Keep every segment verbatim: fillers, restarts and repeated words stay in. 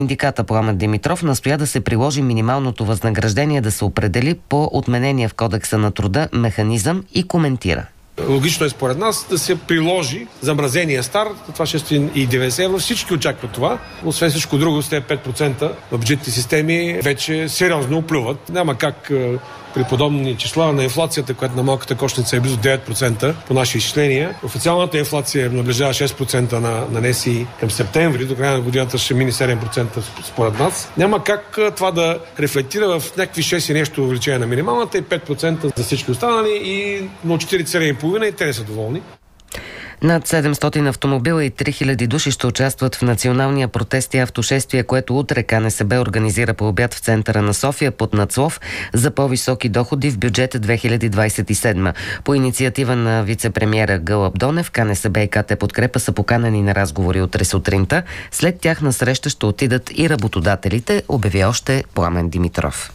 Синдиката Пламен Димитров настоя да се приложи минималното възнаграждение да се определи по отменения в Кодекса на труда механизъм и коментира. Логично е според нас да се приложи замразения старт, това шестстотин и деветдесет евро. Всички очакват това. Освен всичко друго, с тези пет процента в бюджетните системи вече сериозно оплюват. Няма как при подобни числа на инфлацията, която на малката кошница е близо девет процента по наши изчисления. Официалната инфлация наближава шест процента на, на НСИ към септември. До края на годината ще мине седем процента според нас. Няма как това да рефлектира в някакви шест и нещо увеличение на минималната и пет процента за всички останали и на четири цели и половина и те не са доволни. Над седемстотин автомобила и три хиляди души ще участват в националния протест и автошествие, което утре КНСБ организира по обяд в центъра на София под надслов за по-високи доходи в бюджета две хиляди двадесет и седма. По инициатива на вице-премиера Гълъб Донев, КНСБ и КТ Подкрепа са поканени на разговори утре сутринта. След тях на среща ще отидат и работодателите, обяви още Пламен Димитров.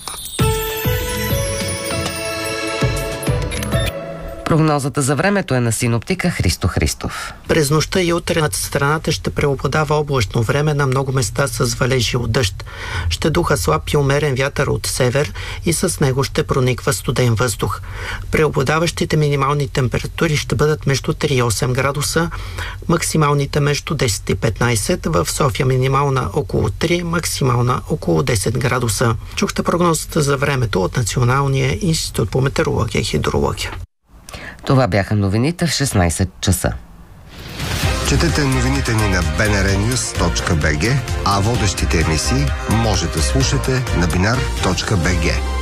Прогнозата за времето е на синоптика Христо Христов. През нощта и утре над страната ще преобладава облачно време, на много места с валежи от дъжд. Ще духа слаб и умерен вятър от север и с него ще прониква студен въздух. Преобладаващите минимални температури ще бъдат между три и осем градуса, максималните между десет и петнадесет, в София минимална около три, максимална около десет градуса. Чухте прогнозата за времето от Националния институт по метеорология и хидрология. Това бяха новините в шестнадесет часа. Четете новините ни на би ен ар нюз точка би джи, а водещите емисии може да слушате на бинар точка би джи.